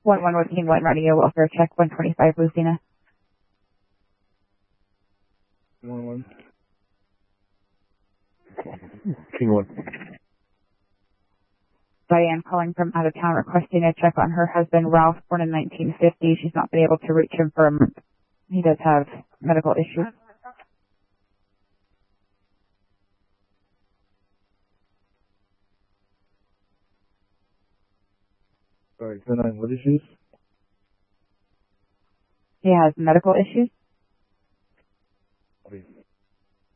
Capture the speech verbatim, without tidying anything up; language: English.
one one with King one, running your welfare check, one twenty-five, Lucina. one one. King one. Diane calling from out of town requesting a check on her husband, Ralph, born in nineteen fifty. She's not been able to reach him for a month. He does have medical issues. Sorry, ten nine, what issues? He has medical issues.